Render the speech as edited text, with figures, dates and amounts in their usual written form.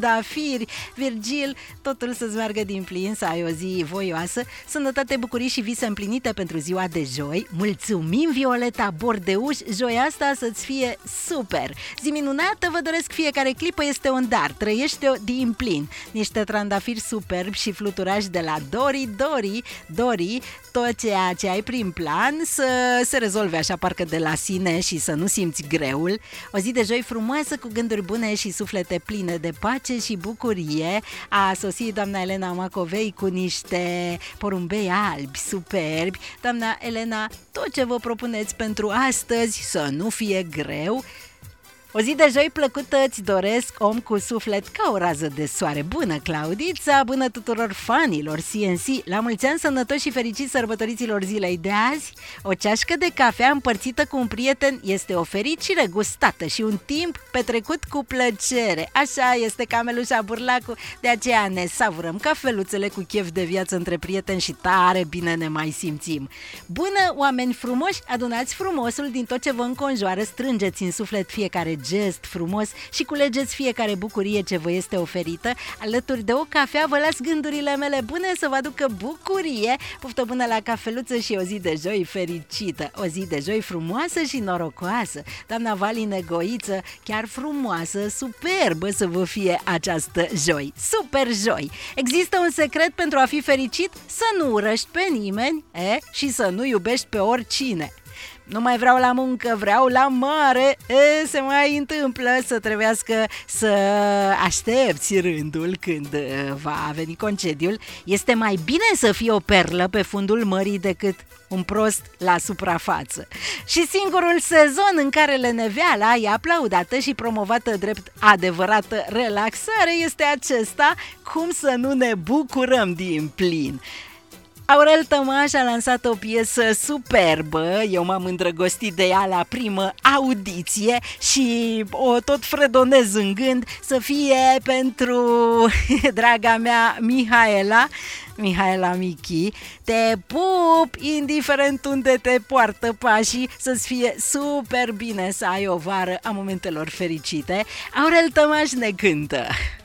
trandafiri. Virgil, totul să-ți meargă din plin, să ai o zi voioasă, sănătate, bucurii și vise împlinite pentru ziua de joi. Mulțumim, Violeta Bordeuș, joia asta să-ți fie super. Zi minunată, vă doresc, fiecare clipă este un dar, trăiește-o din plin. Niște trandafiri superbi și fluturași de la Dori, tot ceea ce ai prin plan să se rezolve așa parcă de la sine și să nu simți greul. O zi de joi frumoasă, cu gânduri bune și suflete pline de pace și bucurie. A sosit doamna Elena Macovei cu niște porumbei albi superbi. Doamna Elena, tot ce vă propuneți pentru astăzi să nu fie greu. O zi de joi plăcută îți doresc, om cu suflet ca o rază de soare. Bună, Claudița, bună tuturor fanilor CNC, la mulți ani sănătoși și fericiți sărbătoriților zilei de azi. O ceașcă de cafea împărțită cu un prieten este o fericire gustată și un timp petrecut cu plăcere. Așa este, Camelușa Burlacu, de aceea ne savurăm cafeluțele cu chef de viață între prieteni și tare bine ne mai simțim. Bună, oameni frumoși, adunați frumosul din tot ce vă înconjoară, strângeți în suflet fiecare gest frumos și culegeți fiecare bucurie ce vă este oferită. Alături de o cafea vă las gândurile mele bune să vă aducă bucurie. Poftă bună la cafeluță și o zi de joi fericită, o zi de joi frumoasă și norocoasă. Doamna Vali Negoiță, chiar frumoasă, superbă să vă fie această joi, super joi. Există un secret pentru a fi fericit? Să nu urăști pe nimeni și să nu iubești pe oricine. Nu mai vreau la muncă, vreau la mare. Se mai întâmplă să trebuiască să aștepți rândul când va veni concediul. Este mai bine să fii o perlă pe fundul mării decât un prost la suprafață. Și singurul sezon în care leneveala e aplaudată și promovată drept adevărată relaxare este acesta. Cum să nu ne bucurăm din plin? Aurel Tămaș a lansat o piesă superbă, eu m-am îndrăgostit de ea la primă audiție și o tot fredonez în gând, să fie pentru draga mea Mihaela Michi. Te pup, indiferent unde te poartă pașii, să-ți fie super bine, să ai o vară a momentelor fericite. Aurel Tămaș ne cântă.